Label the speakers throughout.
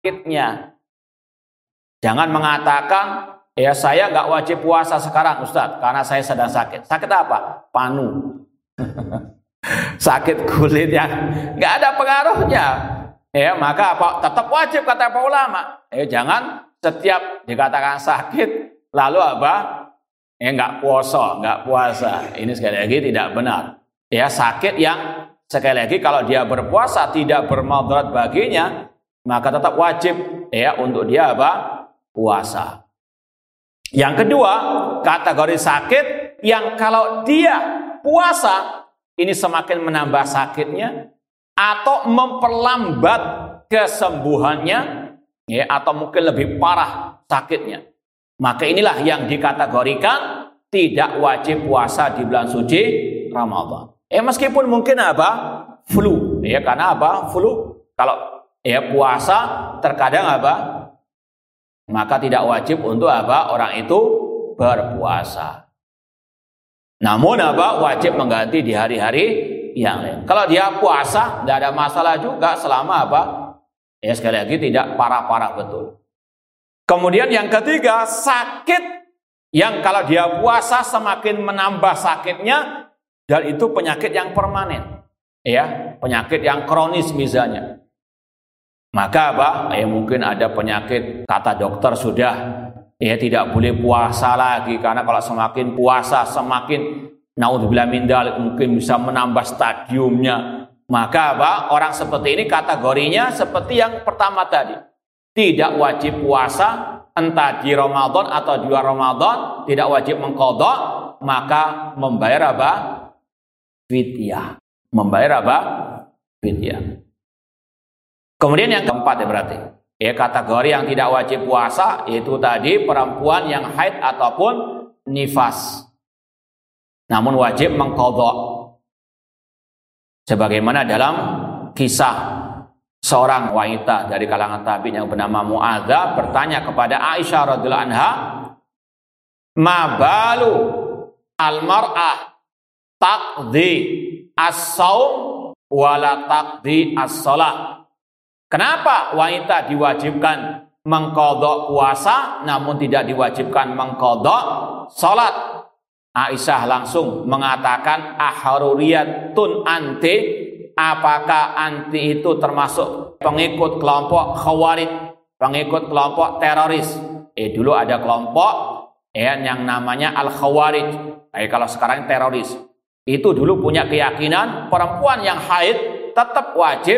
Speaker 1: sakitnya. Jangan mengatakan, ya saya nggak wajib puasa sekarang Ustadz, karena saya sedang sakit. Sakit apa? Panu. Sakit kulit yang nggak ada pengaruhnya. Ya, maka apa? Tetap wajib kata para ulama. Jangan setiap dikatakan sakit, lalu apa? Nggak puasa. Ini sekali lagi tidak benar. Ya, sakit yang sekali lagi kalau dia berpuasa tidak bermudarat baginya, maka tetap wajib ya untuk dia apa? Puasa. Yang kedua, kategori sakit yang kalau dia puasa ini semakin menambah sakitnya atau memperlambat kesembuhannya ya, atau mungkin lebih parah sakitnya. Maka inilah yang dikategorikan tidak wajib puasa di bulan suci Ramadan. Meskipun mungkin apa? Flu. Ya, karena apa? Flu. Kalau ya puasa terkadang apa? Maka tidak wajib untuk apa? Orang itu berpuasa. Namun apa? Wajib mengganti di hari-hari yang lain. Kalau dia puasa, tidak ada masalah juga selama apa? Ya sekali lagi tidak parah-parah betul. Kemudian yang ketiga, sakit yang kalau dia puasa semakin menambah sakitnya, dan itu penyakit yang permanen. Ya, penyakit yang kronis misalnya. Maka apa? Mungkin ada penyakit kata dokter sudah tidak boleh puasa lagi, karena kalau semakin puasa semakin naudzubillah min dzalik mungkin bisa menambah stadiumnya. Maka apa? Orang seperti ini kategorinya seperti yang pertama tadi. Tidak wajib puasa entah di Ramadan atau di luar Ramadan, tidak wajib mengqadha, maka membayar apa? Fidyah. Membayar apa? Fidyah. Kemudian yang keempat ya berarti kategori yang tidak wajib puasa itu tadi perempuan yang haid ataupun nifas, namun wajib mengqadha. Sebagaimana dalam kisah seorang wanita dari kalangan tabi'in yang bernama Mu'adzah bertanya kepada Aisyah radhiyallahu anha, "Ma balu al-mar'ah taqdi as-shaum wa la taqdi as-shalah?" Kenapa wanita diwajibkan mengqadha puasa namun tidak diwajibkan mengqadha salat? Aisyah langsung mengatakan, "Aharuriyatun anti?" Apakah anti itu termasuk pengikut kelompok Khawarij, pengikut kelompok teroris? Dulu ada kelompok yang namanya Al-Khawarij. Kalau sekarang teroris. Itu dulu punya keyakinan perempuan yang haid tetap wajib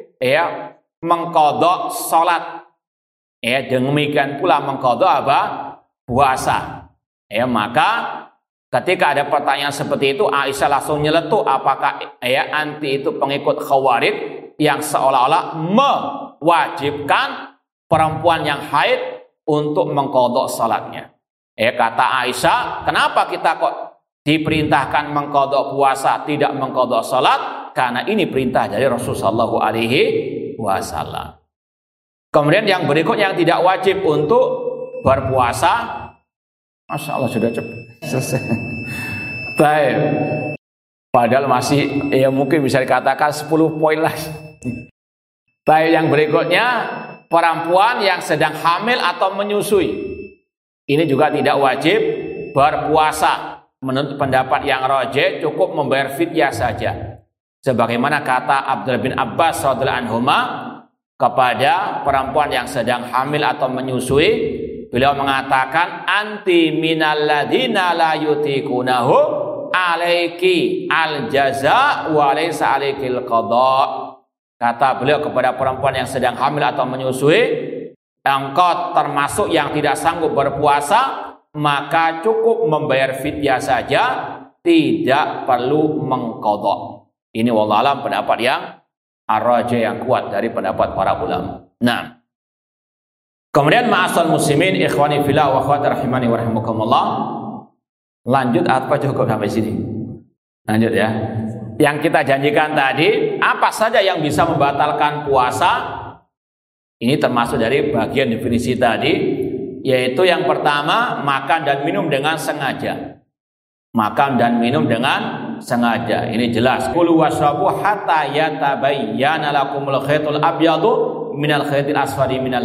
Speaker 1: mengqadha salat. Demikian pula mengqadha apa? Puasa. Maka ketika ada pertanyaan seperti itu, Aisyah langsung nyeletuk apakah anti itu pengikut Khawarij yang seolah-olah mewajibkan perempuan yang haid untuk mengqadha salatnya. Kata Aisyah, kenapa kita kok diperintahkan mengqadha puasa tidak mengqadha salat? Karena ini perintah dari Rasulullah sallallahu alaihi wasallam. Kemudian yang berikut yang tidak wajib untuk berpuasa, Masya Allah sudah cepat selesai. Baik. Padahal masih mungkin bisa dikatakan 10 poin lagi. Baik, yang berikutnya perempuan yang sedang hamil atau menyusui. Ini juga tidak wajib berpuasa. Menurut pendapat yang rajih cukup membayar fidyah saja. Sebagaimana kata Abdullah bin Abbas radhiyallahu anhuma kepada perempuan yang sedang hamil atau menyusui, beliau mengatakan, "Anti minal ladzina la yutikunahu alaiki al-jaza wa laysa alaikil qadha." Kata beliau kepada perempuan yang sedang hamil atau menyusui, engkau termasuk yang tidak sanggup berpuasa, maka cukup membayar fidyah saja, tidak perlu mengqadha. Ini wallahu alam pendapat yang ar-rajih yang kuat dari pendapat para ulama. Nah, kemudian ma'asal muslimin ikhwani fillah wa akhwati rahimani wa rahimakumullah. Lanjut apa cukup sampai sini? Lanjut ya. Yang kita janjikan tadi, apa saja yang bisa membatalkan puasa? Ini termasuk dari bagian definisi tadi, yaitu yang pertama, makan dan minum dengan sengaja. Makan dan minum dengan sengaja. Ini jelas. Kulu washrabu hatta yatabayyana lakumul khaytul abyadu minal khaitil asfari minal